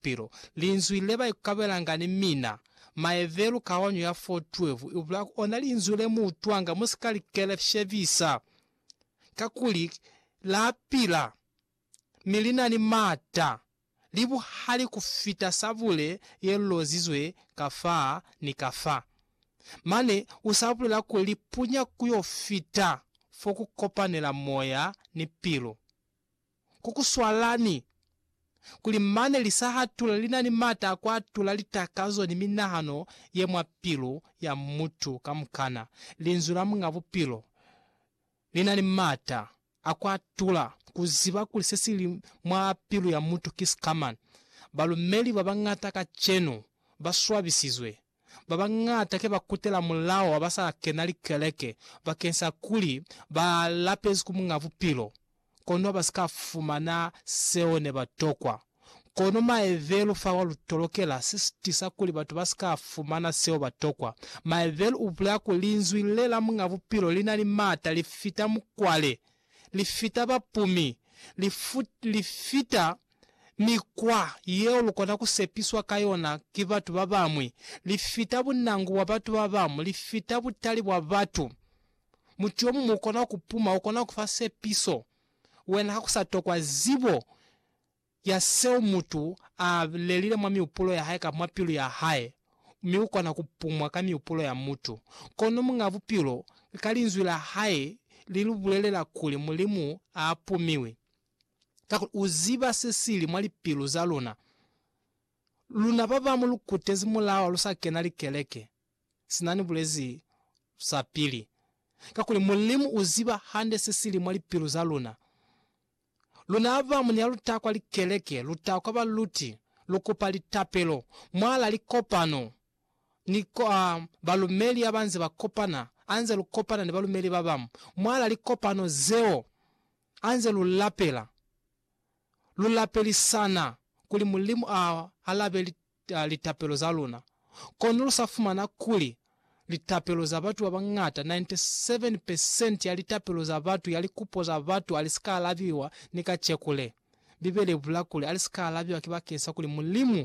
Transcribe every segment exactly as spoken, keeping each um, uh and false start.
pilo linzwi leba ikabelanga ni mina maevelu kawanyo ya four twelve ubula ona linzwi le mutwanga musikali kelefshevisa kakuli la pila milina ni mata libu hali kufita savule yelo zizwe kafa ni kafa mane usabule la kulipunya kuyofita foku kopanela moya ni pilo kukuswalani kuli mane lisaha tula lina ni mata kwa tula litakazo ni minahano ye mwa pilo ya mutu kamukana linzula mungavu pilo lina ni mata akwa tula kuziba kulisesili mwa pilo ya mutu kisikaman balumeli babangata kacheno baswabisizwe babangata ke bakutela mulao abasa kenali keleke bakensa kuli ba lapez kumungavu pilo kono basika fumana seone batokwa kono maevelu fawa lutolokela sistisa kuli batu basika fumana seo batokwa maevelu ubula kulinzwi lela mungavu pilo lina ni mata lifita mkwale lifita bapumi lifut, lifita mikwa yeo lukona kusepiswa kayona kibatu babamwi lifita bunangu wa batu babamu lifita butali wa batu mutiomu mukona kupuma ukona kufase piso wena hakusatokwa zibo ya seo mutu a lelile mwa miupulo ya hae ka mwa pilo ya hae miukona kupumwa ka miupulo ya mutu kono mungavu pilo kalinzwi la hae lilubulele la kuli mulimu apumiwe kakuli uziba sesili mwali pilo za luna luna baba mulukutezi mulawa lusa kenali keleke sinani bulezi sapili kakuli mulimu uziba hande sesili mwali pilo za luna luna ava muni alutakwa likeleke lutakwa baluti lukupa litapelo mwala likopano niko uh, balumeli abanze bakopana anze lukopana ni balumeli babamu mwala likopano zeo anze lulapela lulapeli sana kuli mulimu uh, alabe lit, uh, litapelo za luna kono lusafuma na kuli litapelo za batu wabangata ninety-seven percent ya litapelo za batu yali kupo za batu alisika alabiwa nika chekule bibele bula kuli alisika alabiwa kibakesa kuli mulimu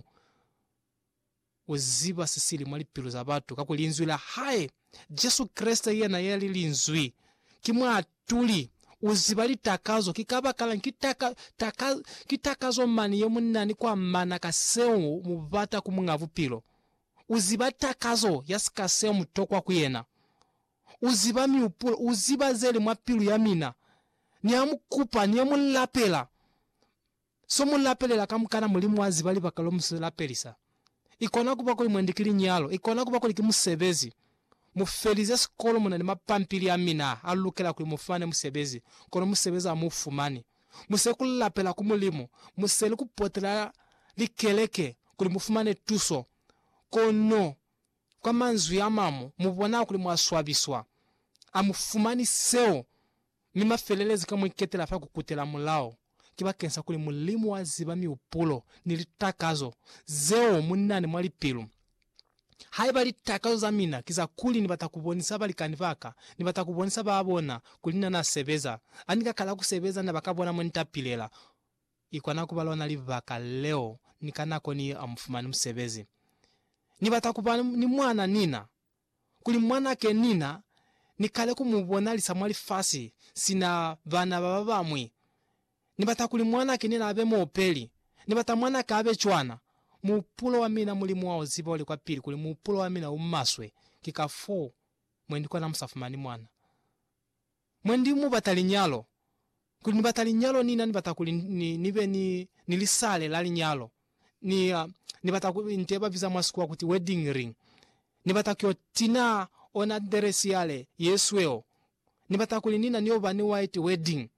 uziba sisili mwali pilo za batu kakuli linzwi la hae Jesu Kristo ye na yeli linzwi kimwa atuli uziba litakazo kikaba kala kitaka taka, kitakazo mani ye munani kwa mana kaseo mubata kumungavu pilo uziba takazo yasikaseo mutokwa kuyena uziba miupulo uziba zeli mwa pilo ya mina niamukupa niamulapela so mulapelela kamukana mulimu waziba li bakalo musulapelisa ikona kuba kuli mwendikili nyalo ikona kuba kuli kimusebezi mufelize skolo muna ni mapampili ya mina alukela kuli mufane musebezi kono musebezi amufumani musekulapela kumulimu museli kupotela likeleke kuli mufumane tuso kono kwa manzwi ya mamu mubona kuli mwaswabiswa amufumani seo ni mafelelezi kama iketela fa kukutela mulao kiba kensa kuli mulimu waziba miupulo nilitakazo zeo munani mwali pilu haiba litakazo za mina kiza kuli ni batakubonisa bali kanivaka ni batakubonisa babona kulina na sebeza anika kala kusebeza na bakabona mwentapilela ikwana kubalona livaka leo nikanako ni amfumani msebezi ni batakubana ni mwana nina kuli mwana ke nina nikale kumubona lisamwali fasi sina bana baba bamwe nibata kuli mwana kinina abe mopeli nibata mwana ka abe chwana mupulo wa mina mulimu wa oziba oli kwa pili kuli mupulo wa mina umaswe kikafo mwendi kwa na msafumani mwana mwendi mu batalinyalo kuli batalinyalo nina nibata kuli ni, nibe ni nilisale lali nyalo ni uh, nibata kuli nteba visa mwasikuwa kuti wedding ring nibata kyo tina ona deresi yale yesweo nibata kuli nina niyo bani white wedding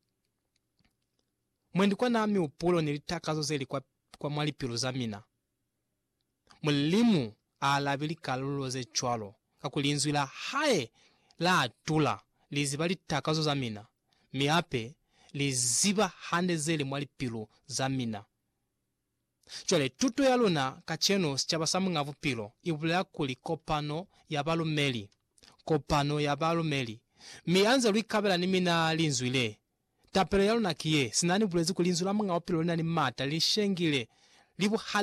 mwendi kwa nami upulo nilitakazo zeli kwa, kwa mwali pilo za mina mulimu alabili kalolo ze chwalo kakulinzwi la hae la atula liziba litakazo za mina miape liziba hande zeli mwali pilo za mina chwale tutu ya luna kacheno sichaba samu ngavu pilo ibulea kuli kopano ya balu meli kopano ya balu meli mianza luikabela ni mina linzwile tapelo yalo nakiye sinani bulezi kulinzula mga opilo nani mata lishengile libu